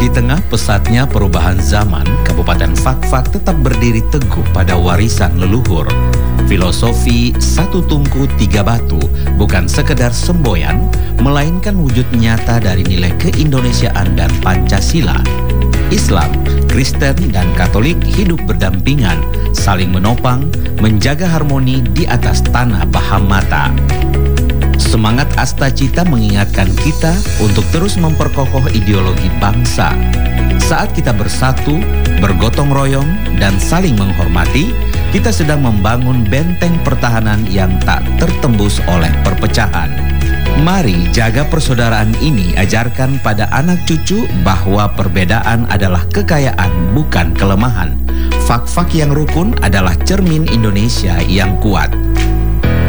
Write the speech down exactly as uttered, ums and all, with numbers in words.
Di tengah pesatnya perubahan zaman, Kabupaten Fakfak tetap berdiri teguh pada warisan leluhur. Filosofi satu tungku tiga batu bukan sekedar semboyan, melainkan wujud nyata dari nilai keindonesiaan dan Pancasila. Islam, Kristen, dan Katolik hidup berdampingan, saling menopang, menjaga harmoni di atas tanah Bahamata. Semangat Astacita mengingatkan kita untuk terus memperkokoh ideologi bangsa. Saat kita bersatu, bergotong royong, dan saling menghormati, kita sedang membangun benteng pertahanan yang tak tertembus oleh perpecahan. Mari jaga persaudaraan ini, ajarkan pada anak cucu bahwa perbedaan adalah kekayaan, bukan kelemahan. Fak-fak yang rukun adalah cermin Indonesia yang kuat.